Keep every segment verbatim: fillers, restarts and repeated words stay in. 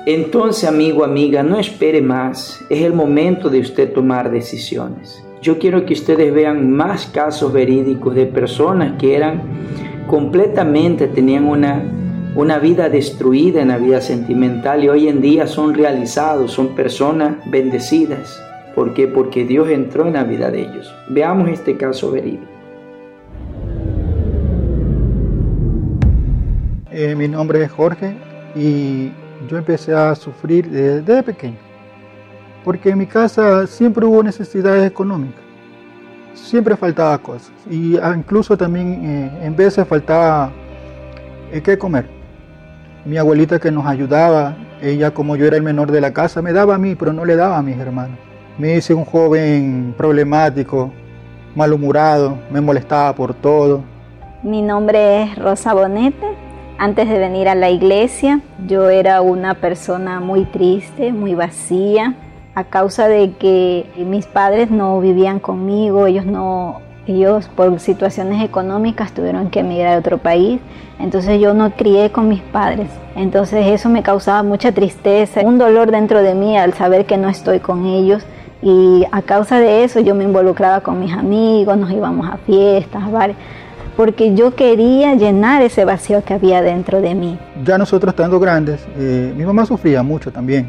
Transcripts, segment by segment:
Entonces, amigo, amiga, no espere más. Es el momento de usted tomar decisiones. Yo quiero que ustedes vean más casos verídicos de personas que eran completamente, tenían una, una vida destruida en la vida sentimental y hoy en día son realizados, son personas bendecidas. ¿Por qué? Porque Dios entró en la vida de ellos. Veamos este caso verídico. Eh, mi nombre es Jorge y yo empecé a sufrir desde, desde pequeño, porque en mi casa siempre hubo necesidades económicas, siempre faltaba cosas y incluso también eh, en veces faltaba eh, qué comer. Mi abuelita que nos ayudaba, ella como yo era el menor de la casa, me daba a mí, pero no le daba a mis hermanos. Me hice un joven problemático, malhumorado, me molestaba por todo. Mi nombre es Rosa Bonete. Antes de venir a la iglesia, yo era una persona muy triste, muy vacía, a causa de que mis padres no vivían conmigo, ellos no, ellos por situaciones económicas tuvieron que emigrar a otro país, entonces yo no crié con mis padres, entonces eso me causaba mucha tristeza, un dolor dentro de mí al saber que no estoy con ellos. Y a causa de eso yo me involucraba con mis amigos, nos íbamos a fiestas, a bares, porque yo quería llenar ese vacío que había dentro de mí. Ya nosotros estando grandes, eh, mi mamá sufría mucho también.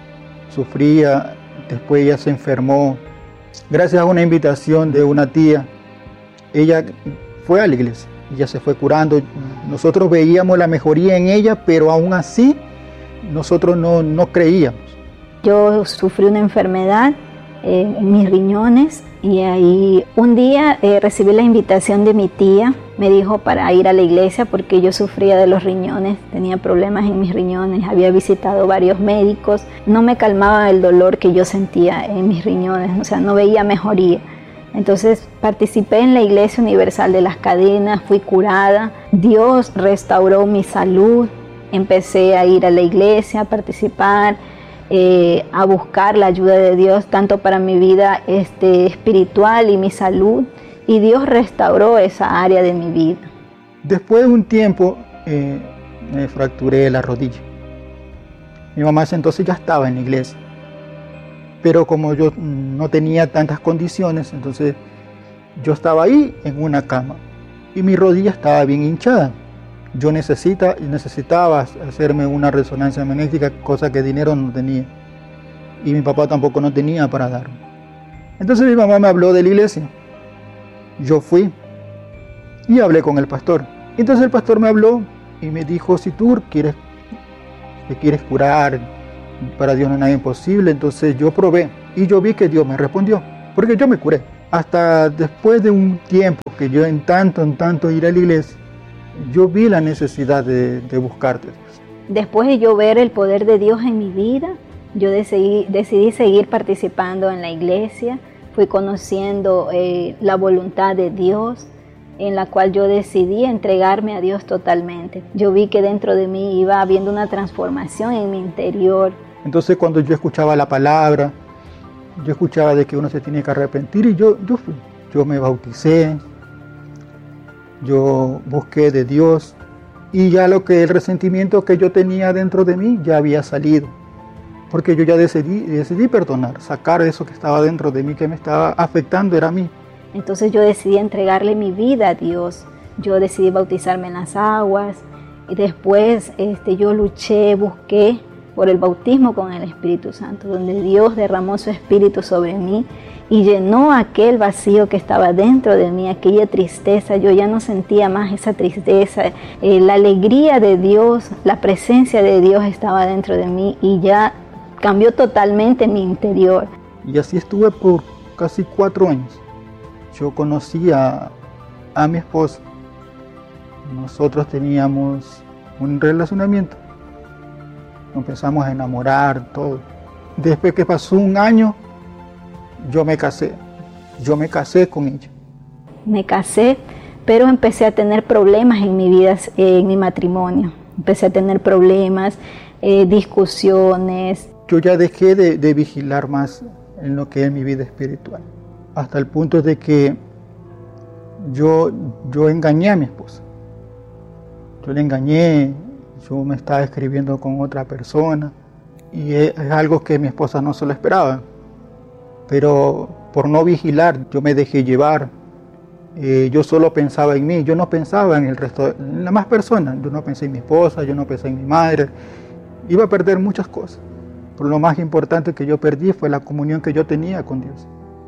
Sufría, después ella se enfermó. Gracias a una invitación de una tía, ella fue a la iglesia, ella se fue curando. Nosotros veíamos la mejoría en ella, pero aún así nosotros no, no creíamos. Yo sufrí una enfermedad eh, en mis riñones. Y ahí un día eh, recibí la invitación de mi tía, me dijo para ir a la iglesia porque yo sufría de los riñones, tenía problemas en mis riñones, había visitado varios médicos, no me calmaba el dolor que yo sentía en mis riñones, o sea, no veía mejoría. Entonces participé en la Iglesia Universal de las Cadenas, fui curada, Dios restauró mi salud, empecé a ir a la iglesia, a participar, Eh, a buscar la ayuda de Dios tanto para mi vida este, espiritual y mi salud, y Dios restauró esa área de mi vida. Después de un tiempo eh, me fracturé la rodilla. Mi mamá entonces ya estaba en la iglesia, pero como yo no tenía tantas condiciones, entonces yo estaba ahí en una cama y mi rodilla estaba bien hinchada. Yo necesita, necesitaba hacerme una resonancia magnética, cosa que dinero no tenía. Y mi papá tampoco no tenía para darme. Entonces mi mamá me habló de la iglesia. Yo fui y hablé con el pastor. Entonces el pastor me habló y me dijo, si tú quieres, te quieres curar, para Dios no hay nada imposible. Entonces yo probé y yo vi que Dios me respondió, porque yo me curé. Hasta después de un tiempo que yo en tanto, en tanto ir a la iglesia, yo vi la necesidad de, de buscarte. Después de yo ver el poder de Dios en mi vida, yo decidí, decidí seguir participando en la iglesia, fui conociendo eh, la voluntad de Dios, en la cual yo decidí entregarme a Dios totalmente. Yo vi que dentro de mí iba habiendo una transformación en mi interior. Entonces cuando yo escuchaba la palabra, yo escuchaba de que uno se tiene que arrepentir y yo, yo fui, yo me bauticé. Yo busqué de Dios y ya lo que el resentimiento que yo tenía dentro de mí ya había salido, porque yo ya decidí, decidí perdonar, sacar eso que estaba dentro de mí, que me estaba afectando, era a mí. Entonces yo decidí entregarle mi vida a Dios, yo decidí bautizarme en las aguas y después este, yo luché, busqué por el bautismo con el Espíritu Santo, donde Dios derramó su Espíritu sobre mí y llenó aquel vacío que estaba dentro de mí, aquella tristeza. Yo ya no sentía más esa tristeza, eh, la alegría de Dios, la presencia de Dios estaba dentro de mí y ya cambió totalmente mi interior. Y así estuve por casi cuatro años. Yo conocí a, a mi esposa, nosotros teníamos un relacionamiento, nos empezamos a enamorar, todo. Después que pasó un año, yo me casé, yo me casé con ella. Me casé, pero empecé a tener problemas en mi vida, en mi matrimonio. Empecé a tener problemas, eh, discusiones. Yo ya dejé de, de vigilar más en lo que es mi vida espiritual, hasta el punto de que yo, yo engañé a mi esposa. Yo le engañé, yo me estaba escribiendo con otra persona. y es algo que mi esposa no se lo esperaba. Pero por no vigilar, yo me dejé llevar. Eh, yo solo pensaba en mí, yo no pensaba en el resto, en las demás personas. Yo no pensé en mi esposa, yo no pensé en mi madre. Iba a perder muchas cosas. Pero lo más importante que yo perdí fue la comunión que yo tenía con Dios.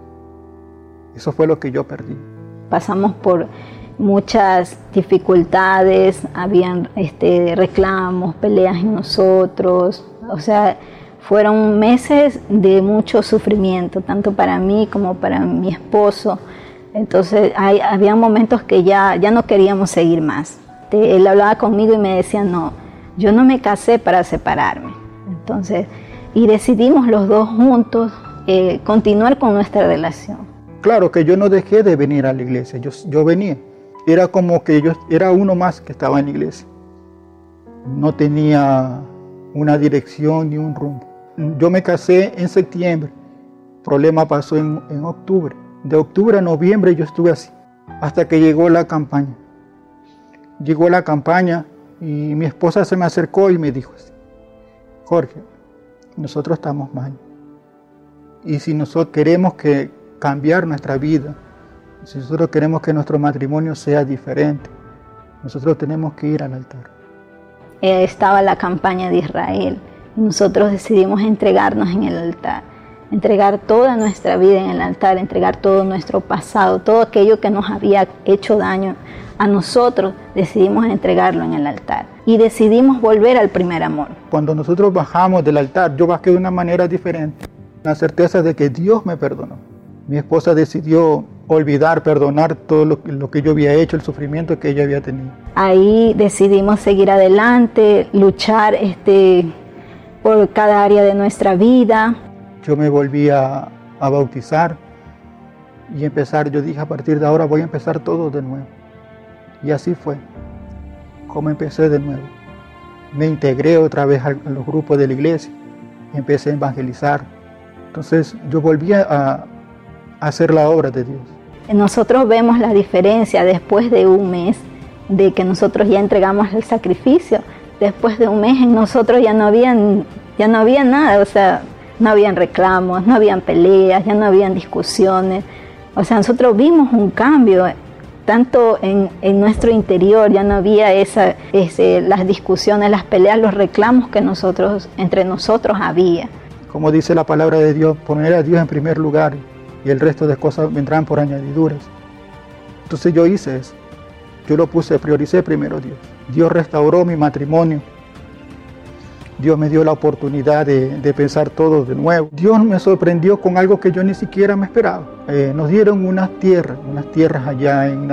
Eso fue lo que yo perdí. Pasamos por muchas dificultades, habían este, reclamos, peleas en nosotros, o sea, fueron meses de mucho sufrimiento, tanto para mí como para mi esposo. Entonces hay, había momentos que ya, ya no queríamos seguir más. Él hablaba conmigo y me decía, no, yo no me casé para separarme. Entonces, y decidimos los dos juntos eh, continuar con nuestra relación. Claro que yo no dejé de venir a la iglesia, yo, yo venía. Era como que yo era uno más que estaba en la iglesia. No tenía una dirección ni un rumbo. Yo me casé en septiembre, el problema pasó en, en octubre. De octubre a noviembre yo estuve así, hasta que llegó la campaña. Llegó la campaña y mi esposa se me acercó y me dijo así, Jorge, nosotros estamos mal. Y si nosotros queremos que cambiar nuestra vida, si nosotros queremos que nuestro matrimonio sea diferente, nosotros tenemos que ir al altar. Estaba la campaña de Israel y nosotros decidimos entregarnos en el altar, entregar toda nuestra vida en el altar, entregar todo nuestro pasado, todo aquello que nos había hecho daño a nosotros, decidimos entregarlo en el altar y decidimos volver al primer amor. Cuando nosotros bajamos del altar, yo bajé de una manera diferente, la certeza de que Dios me perdonó. Mi esposa decidió olvidar, perdonar todo lo, lo que yo había hecho, el sufrimiento que ella había tenido. Ahí decidimos seguir adelante, luchar este, por cada área de nuestra vida. Yo me volví a, a bautizar y empezar, yo dije, a partir de ahora voy a empezar todo de nuevo. Y así fue, como empecé de nuevo. Me integré otra vez a, a los grupos de la iglesia, empecé a evangelizar. Entonces yo volví a hacer la obra de Dios. Nosotros vemos la diferencia después de un mes de que nosotros ya entregamos el sacrificio. Después de un mes en nosotros ya no habían, ya no había nada, o sea, no habían reclamos, no habían peleas, ya no habían discusiones. O sea, nosotros vimos un cambio, tanto en, en nuestro interior, ya no había esa, ese, las discusiones, las peleas, los reclamos que nosotros, entre nosotros había. Como dice la palabra de Dios, poner a Dios en primer lugar y el resto de cosas vendrán por añadiduras. Entonces yo hice eso. Yo lo puse, prioricé primero a Dios. Dios restauró mi matrimonio. Dios me dio la oportunidad de, de pensar todo de nuevo. Dios me sorprendió con algo que yo ni siquiera me esperaba. Eh, nos dieron unas tierras, unas tierras allá en